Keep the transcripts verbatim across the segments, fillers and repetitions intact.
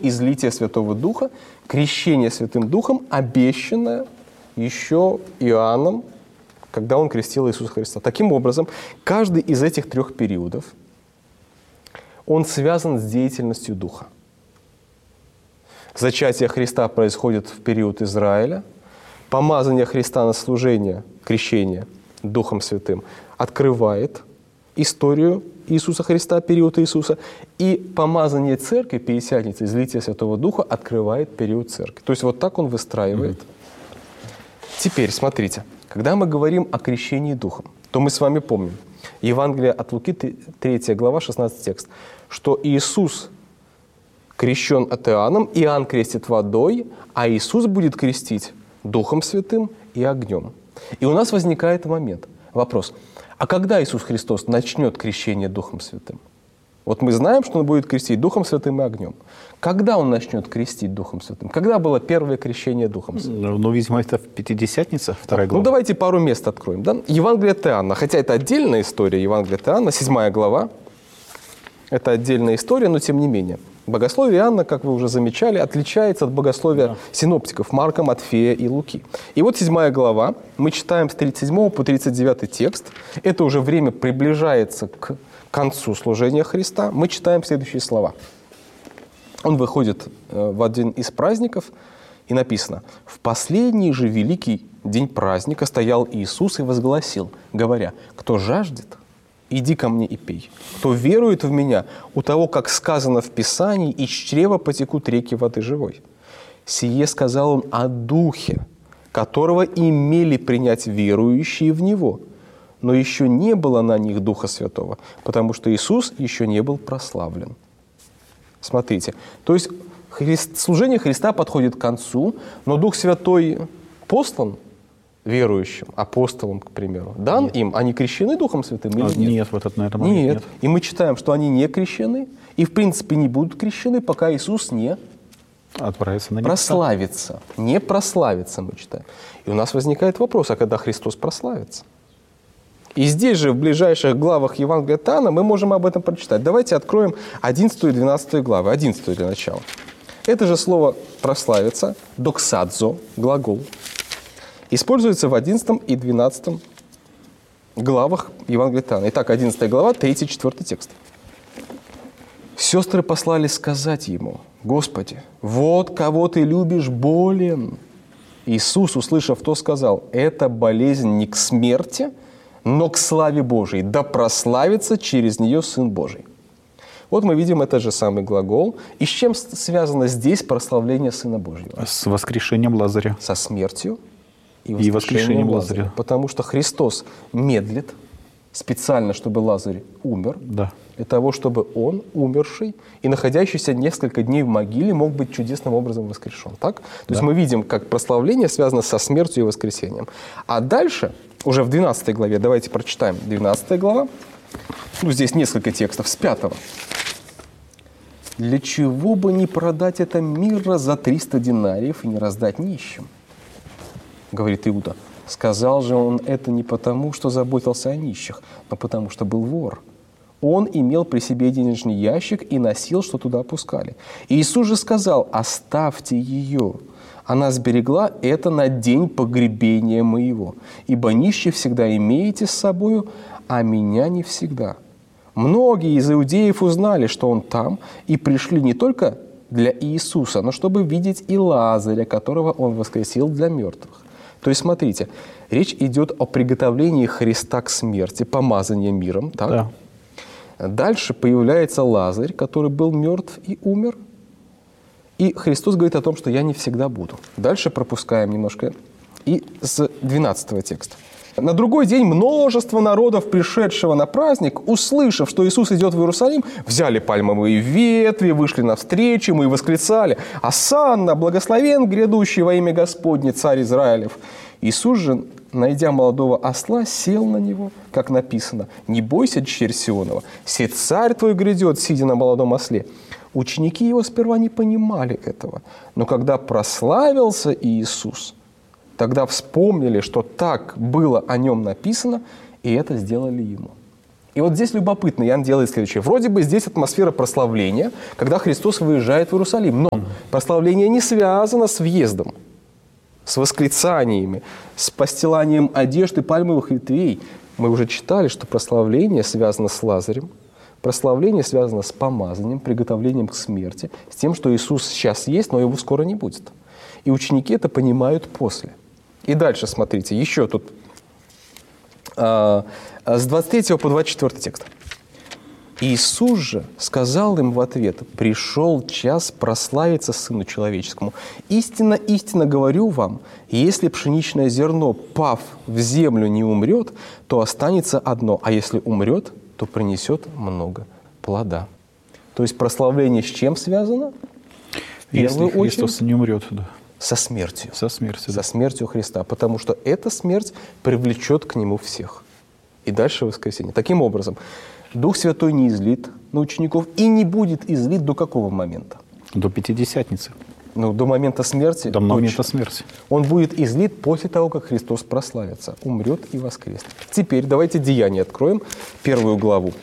излития Святого Духа, крещение Святым Духом, обещанное еще Иоанном, когда он крестил Иисуса Христа. Таким образом, каждый из этих трех периодов, он связан с деятельностью Духа. Зачатие Христа происходит в период Израиля, помазание Христа на служение, крещение Духом Святым открывает историю Иисуса Христа, период Иисуса, и помазание Церкви, Пятидесятницы, излитие Святого Духа открывает период Церкви. То есть вот так он выстраивает. Mm-hmm. Теперь, смотрите, когда мы говорим о крещении Духом, то мы с вами помним, Евангелие от Луки, третья глава, шестнадцатый текст, что Иисус крещен от Иоанном, Иоанн крестит водой, а Иисус будет крестить Духом Святым и огнем. И у нас возникает момент, вопрос, а когда Иисус Христос начнет крещение Духом Святым? Вот мы знаем, что Он будет крестить Духом Святым и огнем. Когда Он начнет крестить Духом Святым? Когда было первое крещение Духом Святым? Ну, видимо, это в Пятидесятнице, вторая глава. Ну, давайте пару мест откроем. Да? Евангелие от Иоанна, хотя это отдельная история, Евангелие от Иоанна, седьмая глава. Это отдельная история, но тем не менее. Богословие Иоанна, как вы уже замечали, отличается от богословия да. синоптиков Марка, Матфея и Луки. И вот седьмая глава, мы читаем с тридцать седьмого по тридцать девятый текст. Это уже время приближается к концу служения Христа. Мы читаем следующие слова. Он выходит в один из праздников, и написано: «В последний же великий день праздника стоял Иисус и возгласил, говоря: кто жаждет, иди ко мне и пей. Кто верует в Меня, у того, как сказано в Писании, из чрева потекут реки воды живой. Сие сказал Он о Духе, которого имели принять верующие в Него, но еще не было на них Духа Святого, потому что Иисус еще не был прославлен». Смотрите, то есть Христ, служение Христа подходит к концу, но Дух Святой послан верующим, апостолам, к примеру, дан нет. им, они крещены Духом Святым или а, нет? Нет, в этот, на этом момент нет. нет. И мы читаем, что они не крещены, и в принципе не будут крещены, пока Иисус не отправится на небеса. Прославится. Не прославится, мы читаем. И у нас возникает вопрос, а когда Христос прославится? И здесь же, в ближайших главах Евангелия от Иоанна, мы можем об этом прочитать. Давайте откроем одиннадцатую и двенадцатую главы. одиннадцатую для начала. Это же слово «прославиться», «доксадзо», глагол, используется в одиннадцатом и двенадцатом главах Евангелия от Иоанна. Итак, одиннадцатая глава, третий и четвёртый текст. «Сестры послали сказать ему: Господи, вот кого ты любишь, болен». Иисус, услышав то, сказал: «Эта болезнь не к смерти, но к славе Божией, да прославится через нее Сын Божий». Вот мы видим этот же самый глагол. И с чем связано здесь прославление Сына Божьего? С воскрешением Лазаря. Со смертью и воскрешением, и воскрешением Лазаря. Лазаря. Потому что Христос медлит специально, чтобы Лазарь умер, да. для того, чтобы он, умерший и находящийся несколько дней в могиле, мог быть чудесным образом воскрешен. Так? То да. есть мы видим, как прославление связано со смертью и воскресением. А дальше, уже в двенадцатой главе, давайте прочитаем двенадцатая глава. Ну, здесь несколько текстов с пятого. «Для чего бы не продать это мира за триста динариев и не раздать нищим?» Говорит Иуда. «Сказал же он это не потому, что заботился о нищих, но потому, что был вор. Он имел при себе денежный ящик и носил, что туда опускали. И Иисус же сказал: оставьте ее. Она сберегла это на день погребения моего. Ибо нищих всегда имеете с собою, а меня не всегда». Многие из иудеев узнали, что он там, и пришли не только для Иисуса, но чтобы видеть и Лазаря, которого он воскресил для мертвых. То есть, смотрите, речь идет о приготовлении Христа к смерти, помазания миром. Так? Да. Дальше появляется Лазарь, который был мертв и умер. И Христос говорит о том, что «я не всегда буду». Дальше пропускаем немножко. И с двенадцатого текста. «На другой день множество народов, пришедшего на праздник, услышав, что Иисус идет в Иерусалим, взяли пальмовые ветви, вышли навстречу ему и восклицали: «Осанна, благословен грядущий во имя Господне, царь Израилев». Иисус же, найдя молодого осла, сел на него, как написано: «Не бойся, дщерь Сионова, се царь твой грядет, сидя на молодом осле». Ученики его сперва не понимали этого, но когда прославился Иисус, тогда вспомнили, что так было о нем написано, и это сделали ему. И вот здесь любопытно, Иоанн делает следующее. Вроде бы здесь атмосфера прославления, когда Христос выезжает в Иерусалим. Но прославление не связано с въездом, с восклицаниями, с постиланием одежд и пальмовых ветвей. Мы уже читали, что прославление связано с Лазарем, прославление связано с помазанием, приготовлением к смерти, с тем, что Иисус сейчас есть, но его скоро не будет. И ученики это понимают после. И дальше, смотрите, еще тут а, с двадцать третьего по двадцать четвёртый текст. Иисус же сказал им в ответ: «Пришел час прославиться Сыну Человеческому. Истинно, истинно говорю вам, если пшеничное зерно, пав в землю, не умрет, то останется одно, а если умрет, то принесет много плода». То есть прославление с чем связано? В Если первую Христос очередь не умрет, да. со смертью. Со смертью. Со Да. смертью Христа. Потому что эта смерть привлечет к Нему всех. И дальше воскресенье. Таким образом, Дух Святой не излит на учеников и не будет излит до какого момента? До Пятидесятницы. Ну, до момента смерти. До момента точно. смерти. Он будет излит после того, как Христос прославится, умрет и воскреснет. Теперь давайте Деяния откроем, первую главу.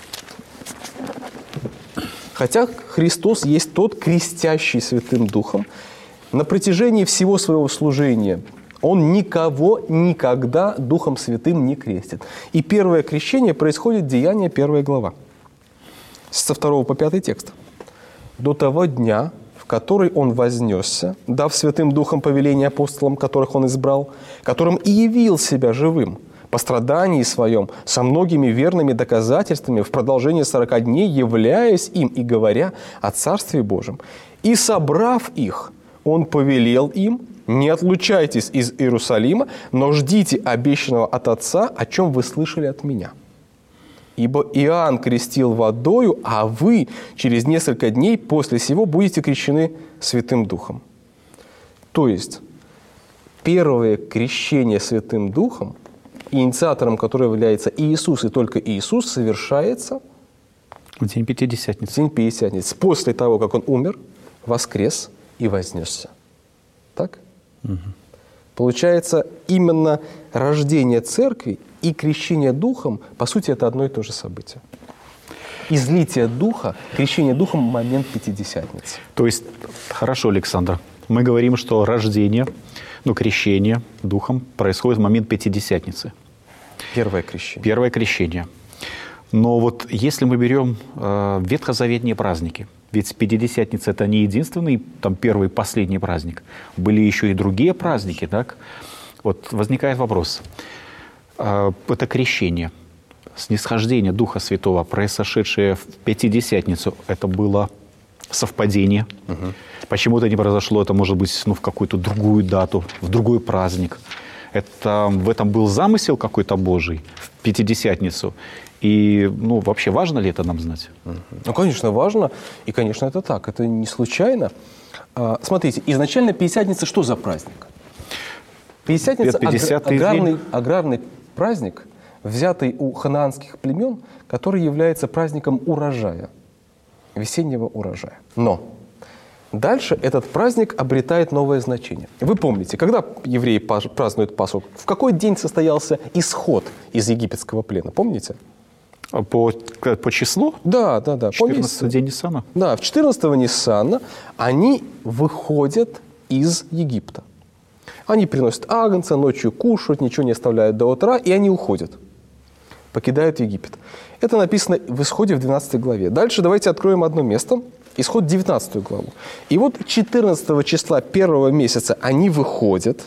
Хотя Христос есть тот, крестящий Святым Духом, на протяжении всего своего служения Он никого никогда Духом Святым не крестит. И первое крещение происходит в Деяния, первая глава. Со второго по пятый текст. «До того дня, в который Он вознесся, дав Святым Духом повеление апостолам, которых Он избрал, которым и явил себя живым, по страдании Своем, со многими верными доказательствами в продолжении сорока дней, являясь им и говоря о Царстве Божьем. И собрав их, Он повелел им: не отлучайтесь из Иерусалима, но ждите обещанного от Отца, о чем вы слышали от Меня. Ибо Иоанн крестил водою, а вы через несколько дней после сего будете крещены Святым Духом». То есть первое крещение Святым Духом, инициатором которого является Иисус, и только Иисус, совершается В день в Пятидесятницы. день Пятидесятницы, после того, как Он умер, воскрес и вознесся. Так? Угу. Получается, именно рождение Церкви и крещение Духом, по сути, это одно и то же событие. Излитие Духа, крещение Духом – момент Пятидесятницы. То есть, хорошо, Александр, мы говорим, что рождение, ну, крещение Духом происходит в момент Пятидесятницы. Первое крещение. Первое крещение. Но вот если мы берем э, ветхозаветные праздники, ведь Пятидесятница – это не единственный, там, первый и последний праздник. Были еще и другие праздники, так? Вот возникает вопрос. Э, это крещение, снисхождение Духа Святого, произошедшее в Пятидесятницу, это было совпадение. Угу. Почему это не произошло? Это может быть, ну, в какую-то другую дату, в другой праздник. Это, в этом был замысел какой-то Божий в Пятидесятницу. И, ну, вообще важно ли это нам знать? Ну, конечно, важно. И, конечно, это так. Это не случайно. А, смотрите, изначально Пятидесятница что за праздник? Пятидесятница – аграрный, аграрный праздник, взятый у ханаанских племен, который является праздником урожая, весеннего урожая. Но дальше этот праздник обретает новое значение. Вы помните, когда евреи празднуют Пасху, в какой день состоялся исход из египетского плена? Помните? По, по числу? Да, да, да. четырнадцатый день Ниссана? Да, в четырнадцатого Ниссана они выходят из Египта. Они приносят агнца, ночью кушают, ничего не оставляют до утра, и они уходят, покидают Египет. Это написано в Исходе в двенадцатой главе. Дальше давайте откроем одно место. Исход девятнадцатую главу. И вот четырнадцатого числа первого месяца они выходят.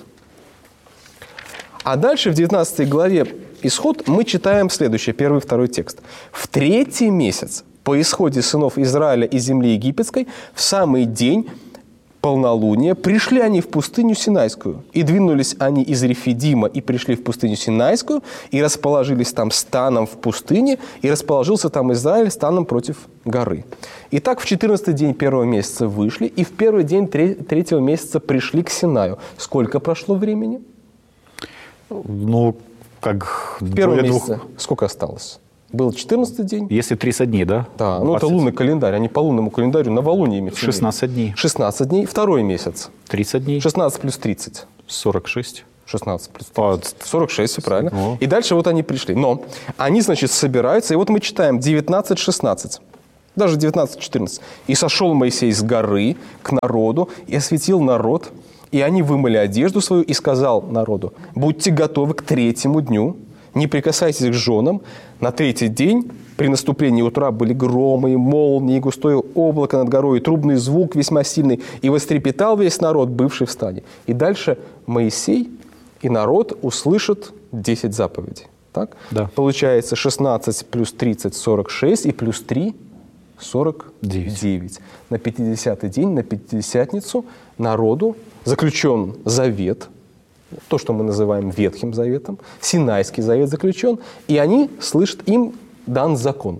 А дальше в девятнадцатой главе Исход мы читаем следующее, первый и второй текст. «В третий месяц по исходе сынов Израиля из земли египетской, в самый день полнолуния, пришли они в пустыню Синайскую. И двинулись они из Рефидима и пришли в пустыню Синайскую, и расположились там станом в пустыне, и расположился там Израиль станом против горы. И так в четырнадцатый день первого месяца вышли, и в первый день третьего месяца пришли к Синаю». Сколько прошло времени? Ну, как... В первом месяце двух... сколько осталось? Был четырнадцатый день. Если тридцать дней, да? Да, ну это лунный календарь. Они по лунному календарю новолуние имеют. шестнадцать дней. шестнадцать дней. Второй месяц. тридцать дней. шестнадцать плюс тридцать. сорок шесть. шестнадцать плюс тридцать. сорок шесть, все правильно. О. И дальше вот они пришли. Но они, значит, собираются, и вот мы читаем девятнадцать шестнадцать. Даже девятнадцать четырнадцать. «И сошел Моисей с горы к народу, и осветил народ, и они вымыли одежду свою, и сказал народу: будьте готовы к третьему дню, не прикасайтесь к женам. На третий день при наступлении утра были громы, и молнии, и густое облако над горой, и трубный звук весьма сильный, и вострепетал весь народ, бывший в стане». И дальше Моисей и народ услышат десять заповедей. Так? Да. Получается шестнадцать плюс тридцать, сорок шесть, и плюс три – сорок девять. На пятидесятый день, на Пятидесятницу народу заключен завет, то, что мы называем Ветхим Заветом, Синайский завет заключен, и они слышат, им дан закон.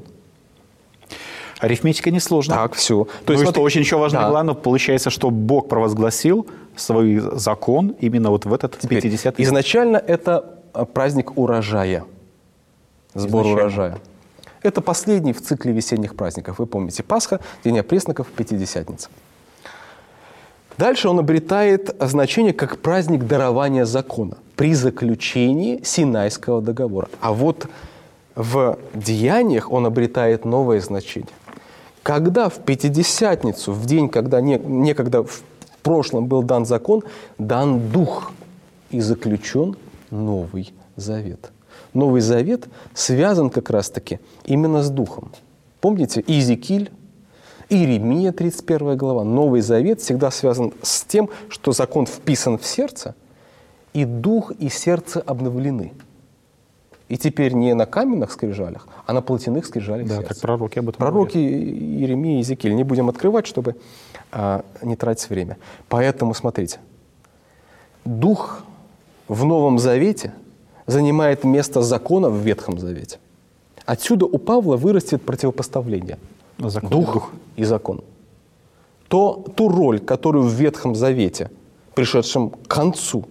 Арифметика несложна. Так, все. То есть, что очень еще важно, да. Главное, получается, что Бог провозгласил свой закон именно вот в этот пятидесятый. Изначально это праздник урожая, сбор изначально. урожая. Это последний в цикле весенних праздников. Вы помните, Пасха, День опресноков, Пятидесятница. Дальше он обретает значение как праздник дарования закона при заключении Синайского договора. А вот в Деяниях он обретает новое значение. Когда в Пятидесятницу, в день, когда не, некогда в прошлом был дан закон, дан Дух и заключен Новый Завет. Новый Завет связан как раз-таки именно с Духом. Помните, Иезекииль, Иеремия, тридцать первая глава. Новый Завет всегда связан с тем, что закон вписан в сердце, и дух и сердце обновлены. И теперь не на каменных скрижалях, а на плотяных скрижалях да, сердца. как пророки об этом Пророки говорят. Иеремия и Иезекииль. Не будем открывать, чтобы а, не тратить время. Поэтому, смотрите, дух в Новом Завете занимает место закона в Ветхом Завете. Отсюда у Павла вырастет противопоставление. Закон, дух, дух и закон. То, ту роль, которую в Ветхом Завете, пришедшем к концу,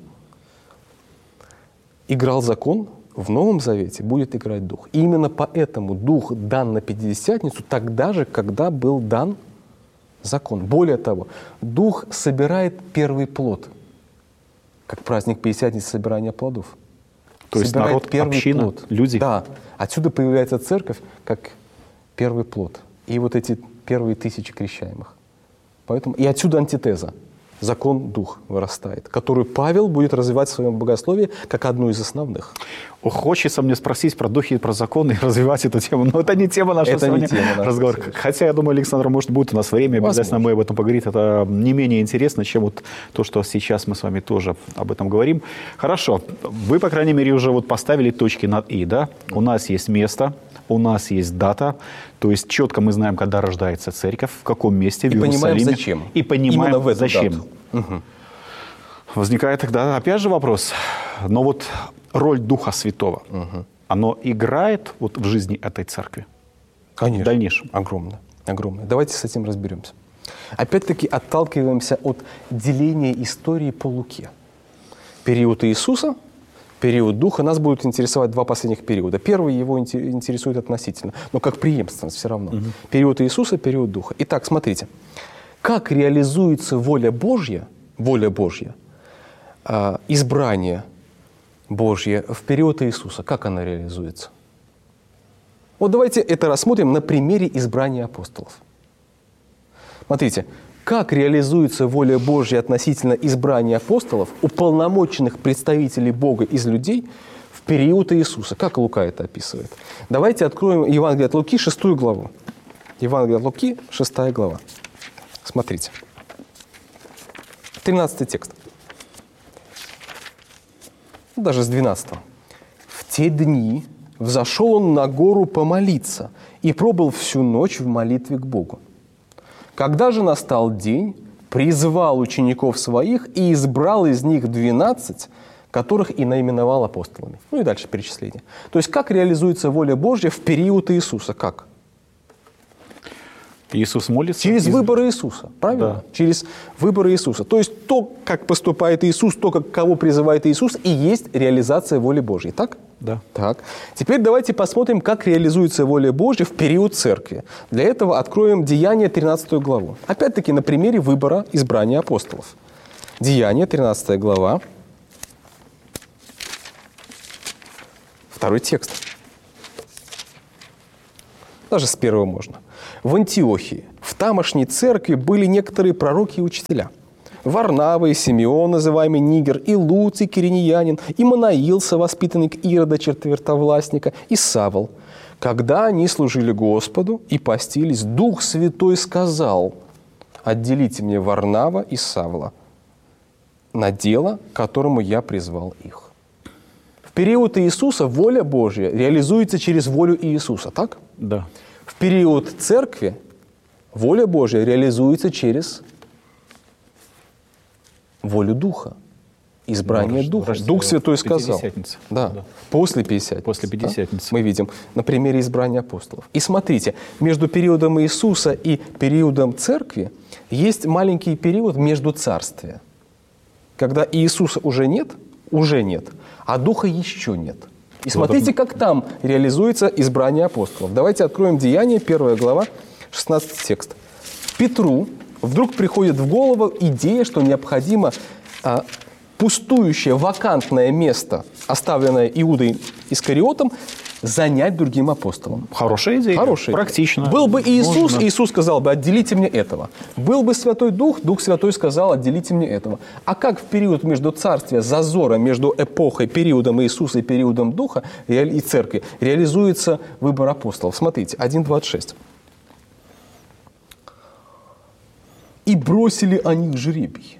играл закон, в Новом Завете будет играть Дух. И именно поэтому Дух дан на Пятидесятницу тогда же, когда был дан закон. Более того, Дух собирает первый плод, как праздник Пятидесятницы собирания плодов. То есть собирает народ, первый община, плод. Люди. Да. Отсюда появляется церковь как первый плод. И вот эти первые тысячи крещаемых. Поэтому и отсюда антитеза. Закон Дух вырастает, который Павел будет развивать в своем богословии как одну из основных. Хочется мне спросить про Дух и про закон и развивать эту тему, но это не тема нашего это сегодня тема разговора. Нашего. Хотя, я думаю, Александр, может, будет у нас время, обязательно мы об этом поговорим. Это не менее интересно, чем вот то, что сейчас мы с вами тоже об этом говорим. Хорошо. Вы, по крайней мере, уже вот поставили точки над «и», да? У нас есть место, у нас есть дата, то есть четко мы знаем, когда рождается церковь, в каком месте, в и Иерусалиме. Понимаем, зачем. И понимаем, зачем. Угу. Возникает тогда опять же вопрос, но вот роль Духа Святого, угу. оно играет вот в жизни этой церкви? Конечно. В дальнейшем? Огромно. Огромно. Давайте с этим разберемся. Опять-таки отталкиваемся от деления истории по Луке. Период Иисуса, период Духа. Нас будут интересовать два последних периода. Первый его интересует относительно, но как преемственность все равно. Угу. Период Иисуса, период Духа. Итак, смотрите. Как реализуется воля Божья, воля Божья, э, избрание Божье в период Иисуса? Как она реализуется? Вот давайте это рассмотрим на примере избрания апостолов. Смотрите, как реализуется воля Божья относительно избрания апостолов, уполномоченных представителей Бога из людей в период Иисуса? Как Лука это описывает? Давайте откроем Евангелие от Луки, шестую главу. Евангелие от Луки, шестая глава. Смотрите. тринадцатый текст. Даже с двенадцатого. «В те дни взошел он на гору помолиться и пробыл всю ночь в молитве к Богу. Когда же настал день, призвал учеников своих и избрал из них двенадцать, которых и наименовал апостолами». Ну и дальше перечисление. То есть как реализуется воля Божья в период Иисуса? Как? Иисус молится? Через из... выбор Иисуса, правильно? Да. Через выбор Иисуса. То есть то, как поступает Иисус, то, как кого призывает Иисус, и есть реализация воли Божьей. Так? Да. Так. Теперь давайте посмотрим, как реализуется воля Божья в период церкви. Для этого откроем Деяния, тринадцатую главу. Опять-таки на примере выбора избрания апостолов. Деяния, тринадцатая глава. Второй текст. Даже с первого можно. В Антиохии, в тамошней церкви были некоторые пророки и учителя. Варнава и Симеон, называемый Нигер, и Луций, кириньянин, и Манаил, совоспитанник Ирода, четвертовластника, и Савл. Когда они служили Господу и постились, Дух Святой сказал: «Отделите мне Варнава и Савла на дело, к которому я призвал их». В период Иисуса воля Божья реализуется через волю Иисуса, так? Да. В период Церкви воля Божья реализуется через волю Духа, избрание Ну, Духа. рождение Дух Святой сказал. Пятидесятница. Да. Да. После Пятидесятницы. После Пятидесятницы. Да? Мы видим на примере избрания апостолов. И смотрите, между периодом Иисуса и периодом Церкви есть маленький период междуцарствия, когда Иисуса уже нет, уже нет, а Духа еще нет. И смотрите, как там реализуется избрание апостолов. Давайте откроем Деяния, первая глава, шестнадцатый текст. Петру вдруг приходит в голову идея, что необходимо а, пустующее, вакантное место, оставленное Иудой Искариотом, занять другим апостолом. Хорошая идея. Хорошая. Практично. Был бы Иисус, Нужно. Иисус сказал бы: отделите мне этого. Был бы Святой Дух, Дух Святой сказал: отделите мне этого. А как в период между царствия, зазора между эпохой, периодом Иисуса и периодом Духа и Церкви реализуется выбор апостолов? Смотрите, один двадцать шесть. «И бросили они жребий.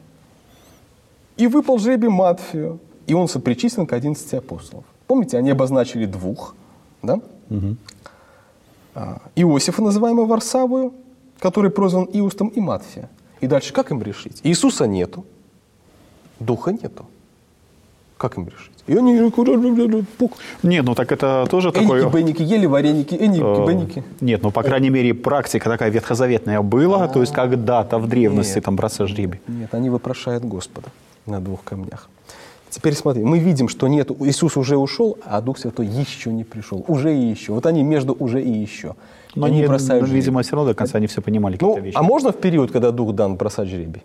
И выпал жребий Матфею, и он сопричислен к одиннадцати апостолов». Помните, они обозначили двух, да? Угу. Иосифа, называемого Варсавую, который прозван Иустом, и Матфея. И дальше как им решить? Иисуса нету, Духа нету. Как им решить? И они... Пук. Нет, ну так это тоже такое... Эники-беники, ели вареники, эники-беники. Нет, ну по крайней мере практика такая ветхозаветная была, то есть когда-то в древности там браться жребий. Нет, они вопрошают Господа на двух камнях. Теперь смотри, мы видим, что нет, Иисус уже ушел, а Дух Святой еще не пришел. Уже и еще. Вот они между уже и еще. Но они они, бросают жребий. видимо, все равно до конца не все понимали Ну, какие-то вещи. а можно в период, когда Дух дан, бросать жребий?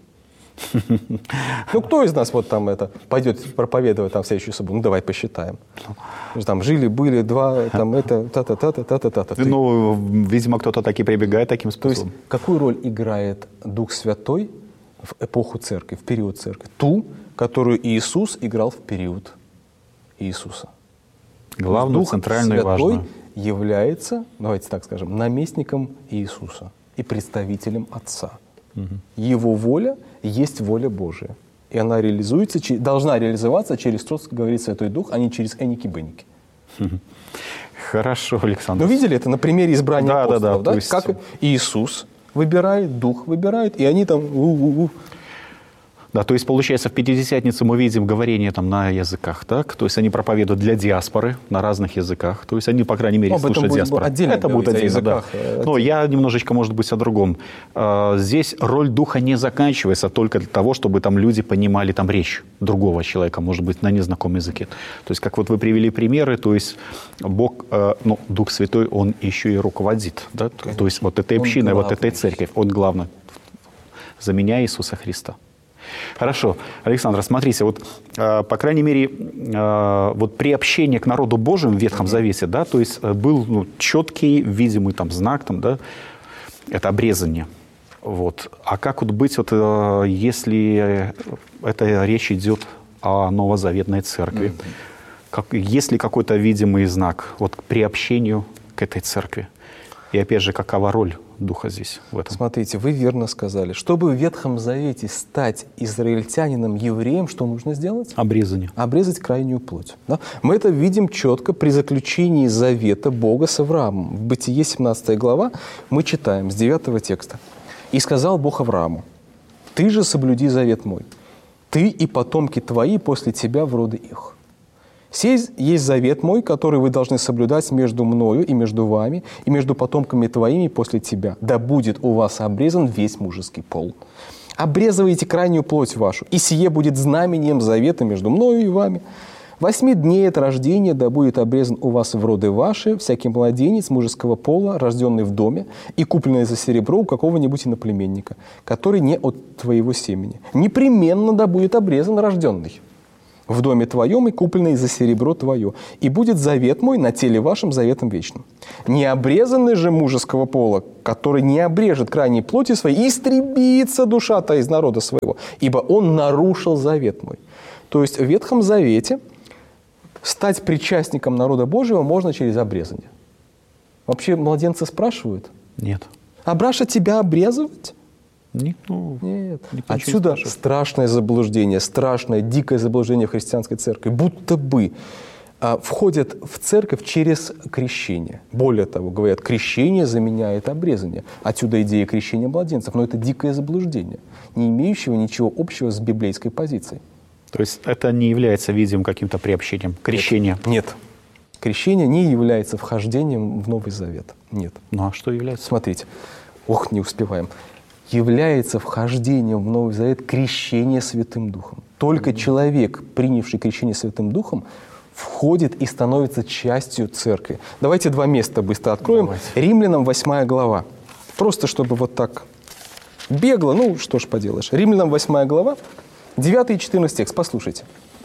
Ну, кто из нас вот там это пойдет проповедовать там в следующую субботу? Ну, давай посчитаем. Там жили, были два, там это, та-та-та-та-та-та-та. Ну, видимо, кто-то так и прибегает таким То есть, способом. какую роль играет Дух Святой в эпоху Церкви, в период Церкви? Ту, которую Иисус играл в период Иисуса. Главную, Дух центральную и Святой важную. является, давайте так скажем, наместником Иисуса и представителем Отца. Угу. Его воля есть воля Божия. И она реализуется, должна реализоваться через то, что говорит Святой Дух, а не через эники-беники. Хорошо, Александр. Ну, видели это на примере избрания да, апостолов? Да, да, да? есть... Как Иисус выбирает, Дух выбирает, и они там... У-у-у. Да, то есть, получается, в Пятидесятницу мы видим говорение там на языках, так? То есть, они проповедуют для диаспоры на разных языках. То есть, они, по крайней мере, Об этом слушают будет диаспору. отдельно Это будет говорить, отдельно, да. языках. Но я немножечко, может быть, о другом. Здесь роль Духа не заканчивается только для того, чтобы там люди понимали там речь другого человека, может быть, на незнакомом языке. То есть, как вот вы привели примеры, то есть, Бог, ну, Дух Святой, Он еще и руководит, да? То есть, вот этой общиной, вот этой церковью, Он главный, заменяя Иисуса Христа. Хорошо. Александр, смотрите, вот, э, по крайней мере, э, вот приобщение к народу Божьему в Ветхом Завете, да, то есть был ну, четкий, видимый там знак, там, да, это обрезание. Вот. А как вот быть, вот, э, если это речь идет о новозаветной церкви? Mm-hmm. Как, есть ли какой-то видимый знак вот, к приобщению к этой церкви? И опять же, какова роль Духа здесь в этом? Смотрите, вы верно сказали. Чтобы в Ветхом Завете стать израильтянином, евреем, что нужно сделать? Обрезание. Обрезать крайнюю плоть. Да? Мы это видим четко при заключении завета Бога с Авраамом. В Бытие, семнадцатая глава, мы читаем с девятого текста. «И сказал Бог Аврааму: ты же соблюди завет мой, ты и потомки твои после тебя в роды их. Сей есть завет мой, который вы должны соблюдать между мною и между вами, и между потомками твоими после тебя. Да будет у вас обрезан весь мужеский пол. Обрезывайте крайнюю плоть вашу, и сие будет знамением завета между мною и вами. Восьми дней от рождения да будет обрезан у вас в роды ваши всякий младенец мужеского пола, рожденный в доме и купленный за серебро у какого-нибудь иноплеменника, который не от твоего семени. Непременно да будет обрезан рожденный. в доме твоем и купленный за серебро твое. И будет завет мой на теле вашем заветом вечным. Необрезанный же мужеского пола, который не обрежет крайней плоти своей, истребится душа-то из народа своего, ибо он нарушил завет мой». То есть в Ветхом Завете стать причастником народа Божьего можно через обрезание. Вообще младенцы спрашивают? Нет. А Браша тебя обрезывать? Нет. Ну, Нет. Отсюда страшное заблуждение, страшное, дикое заблуждение в христианской церкви. Будто бы а, входят в церковь через крещение. Более того, говорят, крещение заменяет обрезание. Отсюда идея крещения младенцев. Но это дикое заблуждение, не имеющего ничего общего с библейской позицией. То есть это не является, видим, каким-то приобщением, крещение? Нет. Нет. Крещение не является вхождением в Новый Завет. Нет. Ну а что является? Смотрите. Ох, не успеваем. Является вхождением в Новый Завет крещение Святым Духом. Только mm-hmm. человек, принявший крещение Святым Духом, входит и становится частью церкви. Давайте два места быстро откроем. Давайте. Римлянам восьмая глава. Просто чтобы вот так бегло, ну что ж поделаешь. Римлянам восьмая глава, девятый и четырнадцатый текст, послушайте.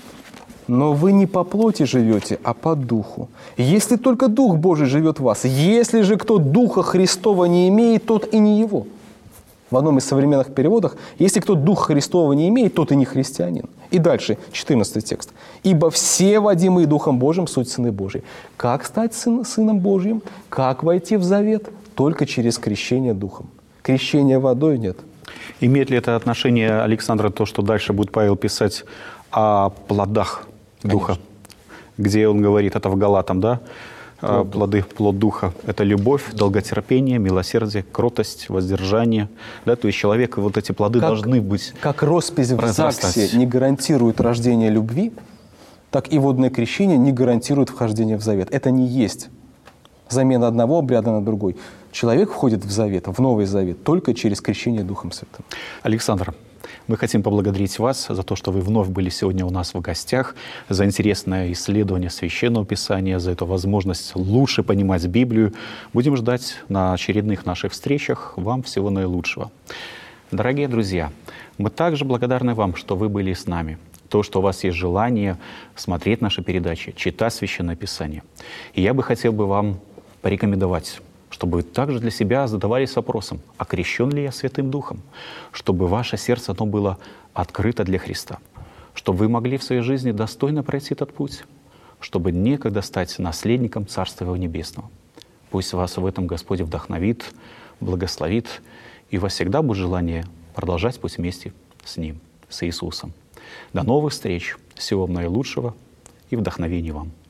«Но вы не по плоти живете, а по духу. Если только Дух Божий живет в вас, если же кто Духа Христова не имеет, тот и не его». В одном из современных переводах, если кто Духа Христова не имеет, тот и не христианин. И дальше, четырнадцатый текст. «Ибо все, водимые Духом Божьим, суть сыны Божьи». Как стать сын, сыном Божьим? Как войти в завет? Только через крещение Духом. Крещения водой нет. Имеет ли это отношение, Александр, то, что дальше будет Павел писать о плодах Духа? Конечно. Где он говорит, это в Галатам, да? Плод. Плоды, плод Духа – это любовь, долготерпение, милосердие, кротость, воздержание. Да? То есть человек, вот эти плоды как, должны быть. Как роспись в ЗАГСе не гарантирует рождение любви, так и водное крещение не гарантирует вхождение в завет. Это не есть замена одного обряда на другой. Человек входит в завет, в Новый Завет, только через крещение Духом Святым. Александр, мы хотим поблагодарить вас за то, что вы вновь были сегодня у нас в гостях, за интересное исследование Священного Писания, за эту возможность лучше понимать Библию. Будем ждать на очередных наших встречах. Вам всего наилучшего. Дорогие друзья, мы также благодарны вам, что вы были с нами. То, что у вас есть желание смотреть наши передачи, читать Священное Писание. И я бы хотел бы вам порекомендовать, чтобы вы также для себя задавались вопросом, а крещен ли я Святым Духом? Чтобы ваше сердце оно было открыто для Христа. Чтобы вы могли в своей жизни достойно пройти этот путь. Чтобы некогда стать наследником Царства Его Небесного. Пусть вас в этом Господь вдохновит, благословит, и у вас всегда будет желание продолжать путь вместе с Ним, с Иисусом. До новых встреч! Всего вам наилучшего и вдохновения вам!